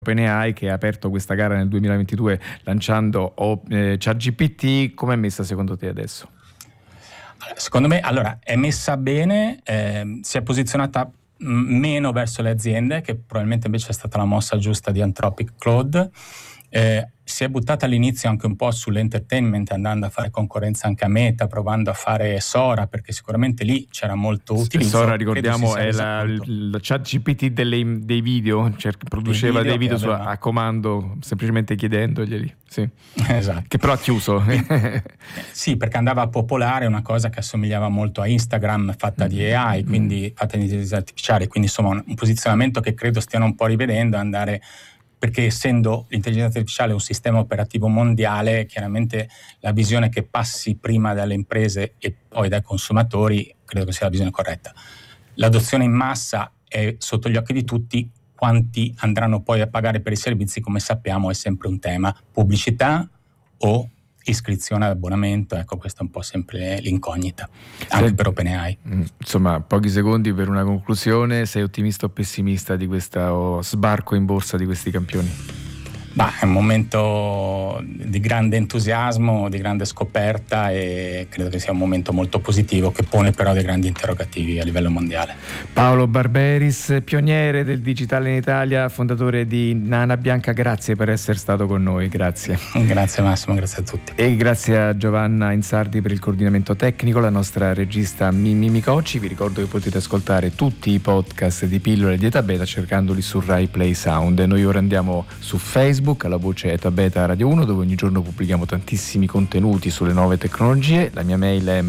OpenAI, che ha aperto questa gara nel 2022 lanciando ChatGPT. Come è messa secondo te adesso? Secondo me è messa bene, si è posizionata meno verso le aziende, che probabilmente invece è stata la mossa giusta di Anthropic Claude. Si è buttata all'inizio anche un po' sull'entertainment, andando a fare concorrenza anche a Meta, provando a fare Sora, perché sicuramente lì c'era molto utilizzo. Sora, ricordiamo, è la ChatGPT dei video, produceva dei video a comando, semplicemente chiedendoglieli. Sì. Esatto. Che però ha chiuso. Sì, perché andava a popolare una cosa che assomigliava molto a Instagram, fatta di AI, quindi fatta di intelligenza artificiale, quindi insomma un posizionamento che credo stiano un po' rivedendo, perché essendo l'intelligenza artificiale un sistema operativo mondiale, chiaramente la visione che passi prima dalle imprese e poi dai consumatori credo che sia la visione corretta. L'adozione in massa è sotto gli occhi di tutti, quanti andranno poi a pagare per i servizi, come sappiamo, è sempre un tema: pubblicità o iscrizione ad abbonamento. Ecco, questa è un po' sempre l'incognita, anche per OpenAI. Insomma, pochi secondi per una conclusione. Sei ottimista o pessimista di questo sbarco in borsa di questi campioni? È un momento di grande entusiasmo, di grande scoperta, e credo che sia un momento molto positivo, che pone però dei grandi interrogativi a livello mondiale. Paolo Barberis, pioniere del digitale in Italia, fondatore di Nana Bianca, grazie per essere stato con noi. Grazie. Grazie Massimo, grazie a tutti. E grazie a Giovanna Insardi per il coordinamento tecnico, la nostra regista Mimmi Micocci. Vi ricordo che potete ascoltare tutti i podcast di Pillole di Eta Beta cercandoli su Rai Play Sound. Noi ora andiamo su Facebook, alla voce Eta Beta Radio 1, dove ogni giorno pubblichiamo tantissimi contenuti sulle nuove tecnologie. La mia mail è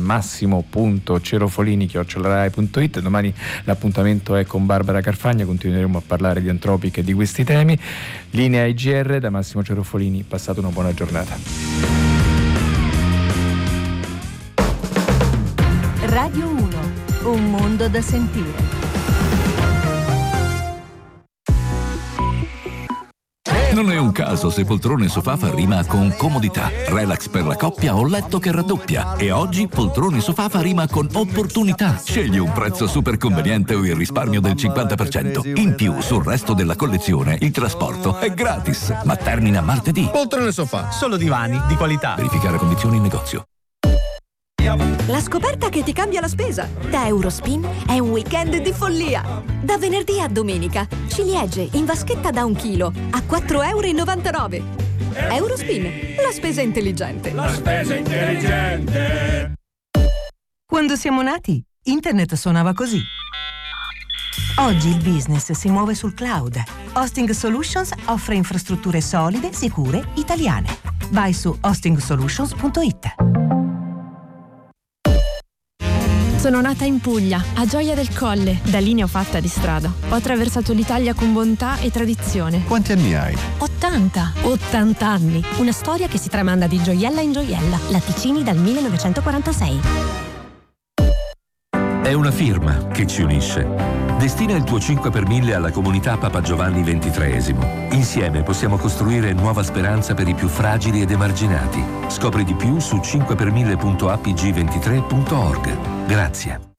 massimo.cerofolini@rai.it. Domani l'appuntamento è con Barbara Carfagna, continueremo a parlare di Anthropic e di questi temi. Linea IGR da Massimo Cerofolini, passate una buona giornata. Radio 1, un mondo da sentire. Non è un caso se poltrone sofà fa rima con comodità, relax per la coppia o letto che raddoppia. E oggi poltrone sofà fa rima con opportunità. Scegli un prezzo super conveniente o il risparmio del 50%. In più, sul resto della collezione, il trasporto è gratis. Ma termina martedì. Poltrone sofà, solo divani di qualità. Verificare condizioni in negozio. La scoperta che ti cambia la spesa. Da Eurospin è un weekend di follia. Da venerdì a domenica, ciliegie in vaschetta da 1 chilo a €4,99. Eurospin, la spesa intelligente. La spesa intelligente. Quando siamo nati, internet suonava così. Oggi il business si muove sul cloud. Hosting Solutions offre infrastrutture solide, sicure, italiane. Vai su hostingsolutions.it. Sono nata in Puglia, a Gioia del Colle. Da lì ne ho fatta di strada. Ho attraversato l'Italia con bontà e tradizione. Quanti anni hai? 80. 80 anni. Una storia che si tramanda di gioiella in gioiella. Latticini dal 1946. È una firma che ci unisce. Destina il tuo 5 per 1000 alla comunità Papa Giovanni XXIII. Insieme possiamo costruire nuova speranza per i più fragili ed emarginati. Scopri di più su 5per1000.apg23.org. Grazie.